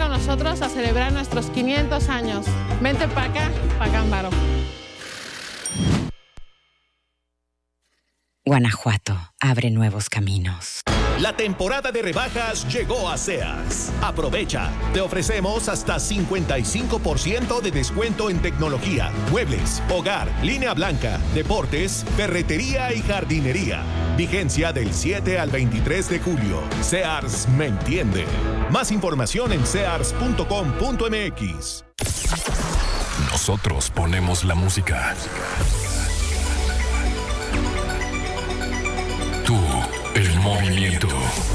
con nosotros a celebrar nuestros 500 años. Vente para acá, Ámbaro. Guanajuato abre nuevos caminos. La temporada de rebajas llegó a Sears. Aprovecha. Te ofrecemos hasta 55% de descuento en tecnología, muebles, hogar, línea blanca, deportes, ferretería y jardinería. Vigencia del 7 al 23 de julio. Sears me entiende. Más información en sears.com.mx. Nosotros ponemos la música. Tú, el movimiento.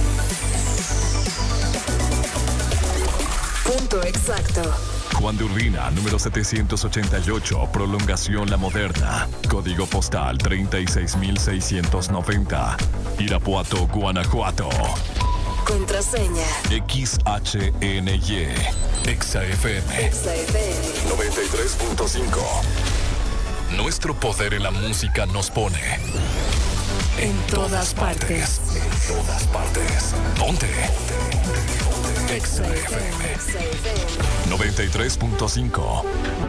Punto exacto. Juan de Urbina, número 788, prolongación La Moderna. Código postal 36690. Irapuato, Guanajuato. Contraseña. XHNY. XFM. 93.5. Nuestro poder en la música nos pone en todas partes. En todas partes. Ponte. XFM 93.5.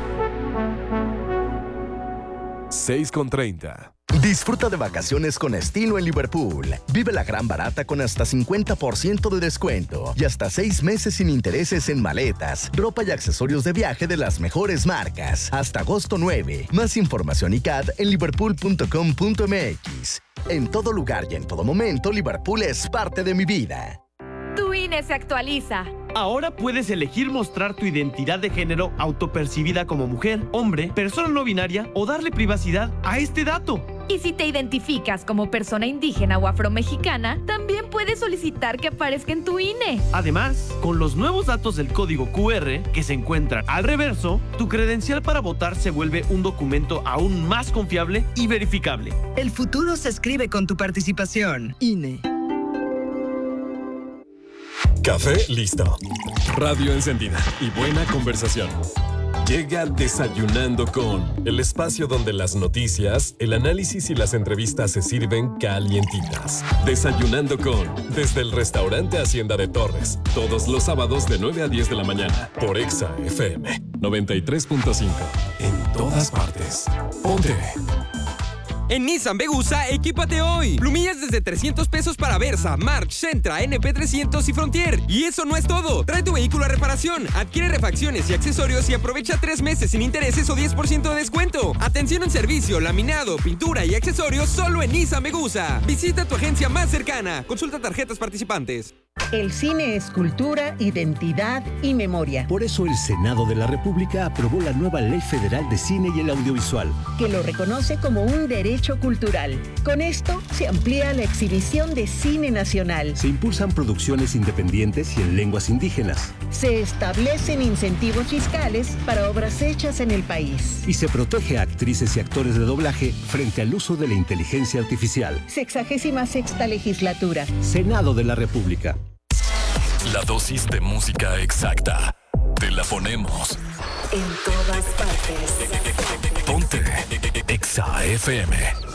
6:30. Disfruta de vacaciones con estilo en Liverpool. Vive la gran barata con hasta 50% de descuento y hasta 6 meses sin intereses en maletas, ropa y accesorios de viaje de las mejores marcas. Hasta agosto 9. Más información y CAD en liverpool.com.mx. En todo lugar y en todo momento, Liverpool es parte de mi vida. Tu INE se actualiza. Ahora puedes elegir mostrar tu identidad de género autopercibida como mujer, hombre, persona no binaria o darle privacidad a este dato. Y si te identificas como persona indígena o afromexicana, también puedes solicitar que aparezca en tu INE. Además, con los nuevos datos del código QR que se encuentran al reverso, tu credencial para votar se vuelve un documento aún más confiable y verificable. El futuro se escribe con tu participación. INE. Café listo. Radio encendida y buena conversación. Llega Desayunando con, el espacio donde las noticias, el análisis y las entrevistas se sirven calientitas. Desayunando con, desde el restaurante Hacienda de Torres, todos los sábados de 9 a 10 de la mañana, por Exa FM 93.5. En todas partes. Ponte. En Nissan Vegusa, equípate hoy. Plumillas desde 300 pesos para Versa, March, Sentra, NP300 y Frontier. Y eso no es todo. Trae tu vehículo a reparación, adquiere refacciones y accesorios y aprovecha 3 meses sin intereses o 10% de descuento. Atención en servicio, laminado, pintura y accesorios solo en Nissan Vegusa. Visita tu agencia más cercana. Consulta tarjetas participantes. El cine es cultura, identidad y memoria. Por eso el Senado de la República aprobó la nueva Ley Federal de Cine y el Audiovisual, que lo reconoce como un derecho cultural. Con esto se amplía la exhibición de cine nacional. Se impulsan producciones independientes y en lenguas indígenas. Se establecen incentivos fiscales para obras hechas en el país. Y se protege a actrices y actores de doblaje frente al uso de la inteligencia artificial. 66ª legislatura. Senado de la República. La dosis de música exacta. Te la ponemos en todas partes. Ponte Exa FM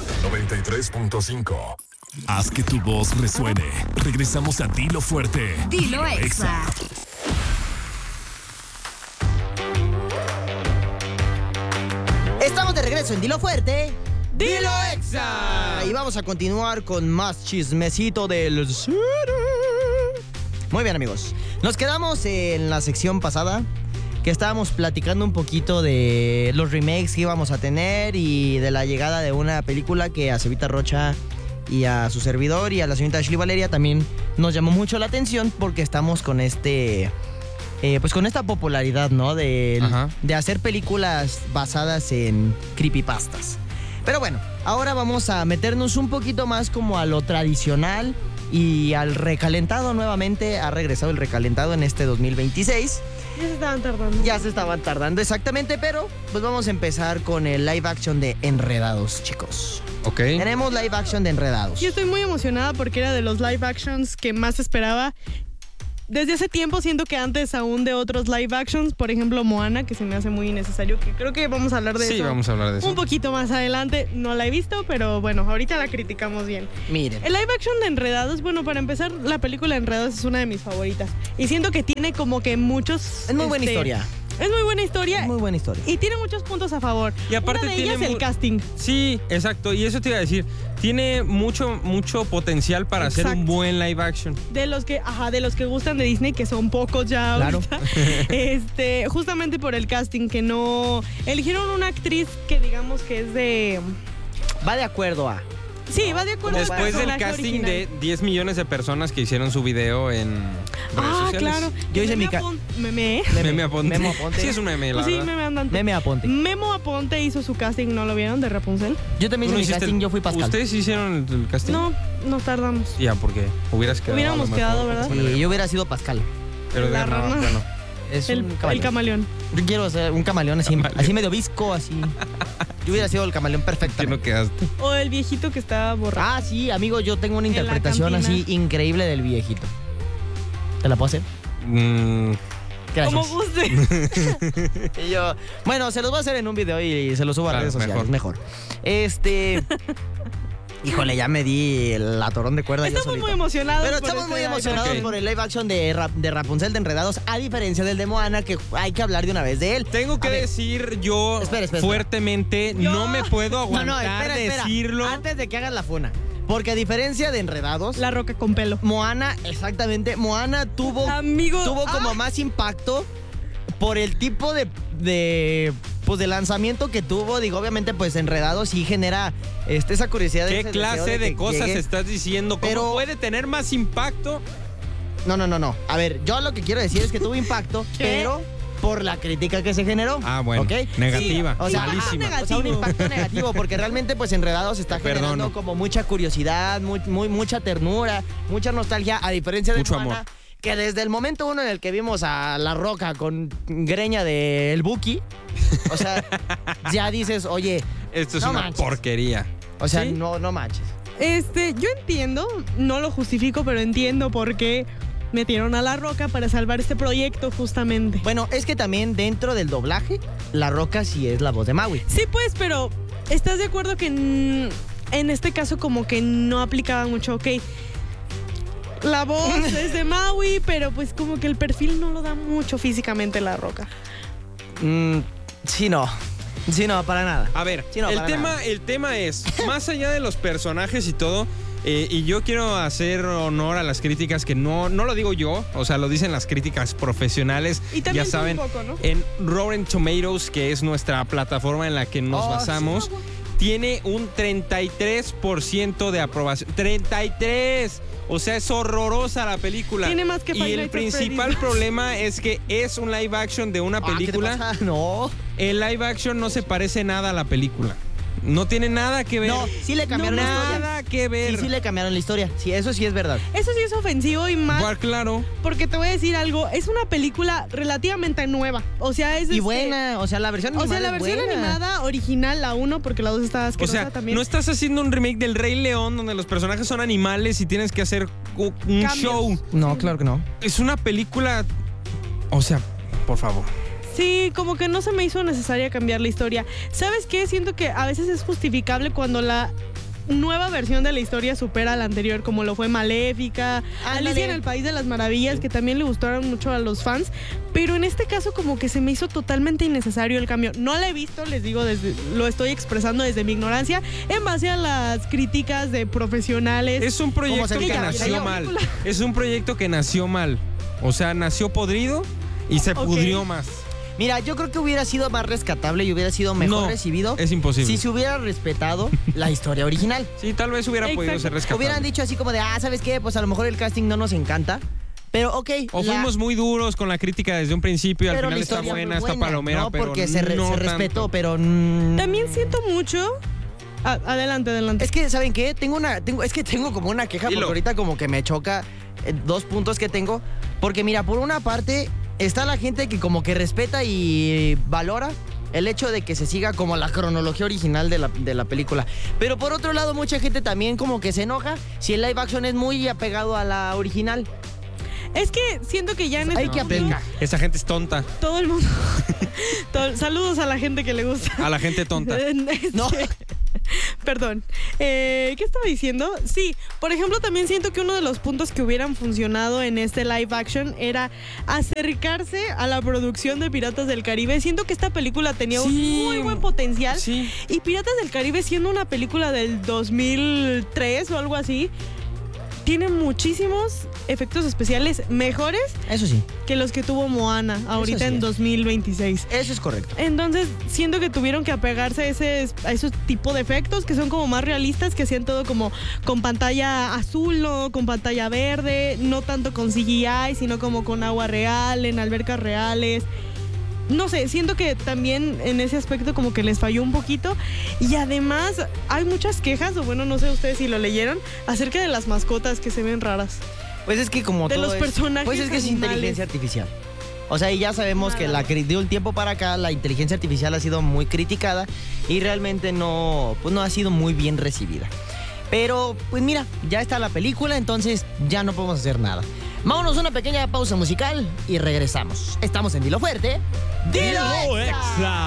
93.5. Haz que tu voz resuene. Regresamos a Dilo Fuerte. Dilo Exa. Estamos de regreso en Dilo Fuerte. ¡Dilo Exa! Y vamos a continuar con más chismecito del cine. Muy bien, amigos. Nos quedamos en la sección pasada, que estábamos platicando un poquito de los remakes que íbamos a tener y de la llegada de una película que a Cevita Rocha y a su servidor y a la señorita Ashley Valeria también nos llamó mucho la atención, porque estamos con pues con esta popularidad, ¿no? De hacer películas basadas en creepypastas. Pero bueno, ahora vamos a meternos un poquito más como a lo tradicional y al recalentado nuevamente. Ha regresado el recalentado en este 2026. Ya se estaban tardando. Ya se estaban tardando, exactamente, pero pues vamos a empezar con el live action de Enredados, chicos. Ok. Tenemos live action de Enredados. Yo estoy muy emocionada porque era de los live actions que más esperaba. desde hace tiempo siento que antes aún de otros live actions, por ejemplo Moana, que se me hace muy innecesario, que creo que vamos a hablar de eso. Sí, vamos a hablar de eso. Un poquito más adelante, no la he visto, pero bueno, ahorita la criticamos bien. Miren. El live action de Enredados, bueno, para empezar, la película Enredados es una de mis favoritas. Y siento que tiene como que muchos... Es muy buena historia. Es muy buena historia. Muy buena historia. Y tiene muchos puntos a favor. Y aparte una de ellas, el casting. Sí, exacto. Y eso te iba a decir. Tiene mucho potencial para hacer un buen live action. De los que gustan de Disney, que son pocos ya ahorita. Justamente por el casting, que no... Eligieron una actriz que digamos que es de... Va de acuerdo a... Sí, va de acuerdo al Después del casting original. de 10 millones de personas que hicieron su video en redes sociales. Claro. Yo hice mi... Meme Aponte. Memo Aponte. Sí, es un meme, la Pues sí, verdad. meme andante. Meme Aponte. Memo Aponte hizo su casting, ¿no lo vieron? De Rapunzel. Yo también hice mi casting, yo fui Pascal. ¿Ustedes hicieron el casting? No, nos tardamos. Ya, porque hubiéramos quedado, ¿verdad? Sí, yo hubiera sido Pascal. Pero La rana. bueno. Es El camaleón. Yo quiero ser un camaleón así medio visco, así. Yo hubiera sido el camaleón perfecto. ¿Qué no quedaste? O el viejito que estaba borracho. Ah, sí, amigo, yo tengo una En la interpretación cantina. así increíble del viejito. ¿Te la puedo hacer? Gracias. Como guste. Y yo, bueno, se los voy a hacer en un video y se los subo a redes sociales. Mejor. Híjole, ya me di el atorón de cuerda. Estamos muy emocionados. Pero por estamos este muy live emocionados action. por el live action de Rapunzel de Enredados, a diferencia del de Moana, que hay que hablar de una vez de él. Tengo que decir yo fuertemente, no me puedo aguantar decirlo. Antes de que hagas la funa. Porque a diferencia de Enredados, La Roca con pelo. Moana, exactamente, Moana tuvo como más impacto por el tipo de lanzamiento que tuvo. Digo, obviamente, pues Enredados sí genera esa curiosidad. ¿Qué clase de cosas estás diciendo? ¿Cómo puede tener más impacto? No. A ver, yo lo que quiero decir es que tuvo impacto, pero por la crítica que se generó. Ah, bueno. ¿Okay? Negativa. Sí, o sea, malísima. o sea, un impacto negativo, porque realmente, pues, Enredados está generando como mucha curiosidad, mucha ternura, mucha nostalgia, a diferencia de mucho Moana, amor. que desde el momento uno en el que vimos a La Roca con greña del Buki, o sea, ya dices, oye, esto es no una manches. porquería. O sea, ¿Sí? no manches. Yo entiendo, no lo justifico, pero entiendo por qué metieron a La Roca para salvar este proyecto justamente. Bueno, es que también dentro del doblaje, La Roca sí es la voz de Maui. Sí, pues, pero ¿estás de acuerdo que en este caso como que no aplicaba mucho? Ok, la voz es de Maui, pero pues como que el perfil no lo da mucho físicamente La Roca. Sí, no, para nada. A ver, Sí, no, para nada. el tema es, más allá de los personajes y todo, y yo quiero hacer honor a las críticas que no lo digo yo, o sea, lo dicen las críticas profesionales, Y también ya saben, un poco, ¿no? en Rotten Tomatoes, que es nuestra plataforma en la que nos basamos, tiene un 33% de aprobación. ¡33! O sea, es horrorosa la película. Tiene más que Y Five el Nights at principal Freddy's. problema es que es un live action de una película. ¿Qué te pasa? No. El live action no se parece nada a la película. No tiene nada que ver. No, sí le cambiaron la historia. Nada que ver. Sí le cambiaron la historia. Sí, eso sí es verdad. Eso sí es ofensivo y más. Igual, claro. Porque te voy a decir algo, es una película relativamente nueva. O sea, es Y buena, o sea, la versión animada. O sea, la versión animada original, la 1, porque la 2 está O asquerosa sea, también. no estás haciendo un remake del Rey León donde los personajes son animales y tienes que hacer un Cambios. show. No, claro que no. Es una película. O sea, por favor. Sí, como que no se me hizo necesaria cambiar la historia. ¿Sabes qué? Siento que a veces es justificable cuando la nueva versión de la historia supera a la anterior, como lo fue Maléfica, Alicia en el País de las Maravillas, que también le gustaron mucho a los fans, pero en este caso como que se me hizo totalmente innecesario el cambio. No la he visto, les digo, lo estoy expresando desde mi ignorancia, en base a las críticas de profesionales. Es un proyecto que nació mal. Es un proyecto que nació mal. O sea, nació podrido y se pudrió más. Mira, yo creo que hubiera sido más rescatable y hubiera sido mejor recibido. Es imposible. Si se hubiera respetado la historia original. Sí, tal vez hubiera podido ser rescatable. Hubieran dicho así como de, ¿sabes qué? Pues a lo mejor el casting no nos encanta. Pero ok. O fuimos muy duros con la crítica desde un principio y al pero final la está historia buena, fue está palomera, no, pero porque se no respetó, tanto. pero... También siento mucho... adelante. Es que, ¿saben qué? Tengo como una queja, porque ahorita como que me choca dos puntos que tengo. Porque mira, por una parte está la gente que como que respeta y valora el hecho de que se siga como la cronología original de la película. Pero por otro lado, mucha gente también como que se enoja si el live action es muy apegado a la original. Es que siento que ya en Hay que aplicar. Esa gente es tonta. todo el mundo. Saludos a la gente que le gusta. A la gente tonta. No. Perdón. ¿Qué estaba diciendo? Sí, por ejemplo, también siento que uno de los puntos que hubieran funcionado en este live action era acercarse a la producción de Piratas del Caribe. Siento que esta película tenía un muy buen potencial. Sí. Y Piratas del Caribe, siendo una película del 2003 o algo así, tiene muchísimos efectos especiales mejores, eso sí, que los que tuvo Moana ahorita sí en 2026. Eso es correcto. Entonces, siento que tuvieron que apegarse a esos tipos de efectos que son como más realistas, que hacían todo como con pantalla azul, no con pantalla verde, no tanto con CGI, sino como con agua real, en albercas reales. No sé, siento que también en ese aspecto como que les falló un poquito. Y además hay muchas quejas, o bueno, no sé ustedes si lo leyeron, acerca de las mascotas que se ven raras. Pues es que como de todo los personajes pues es que es animales. Inteligencia artificial. O sea, y ya sabemos que de un tiempo para acá la inteligencia artificial ha sido muy criticada y realmente no ha sido muy bien recibida. Pero, pues mira, ya está la película, entonces ya no podemos hacer nada. Vámonos a una pequeña pausa musical y regresamos. Estamos en Dilo Fuerte. ¡Dilo Extra!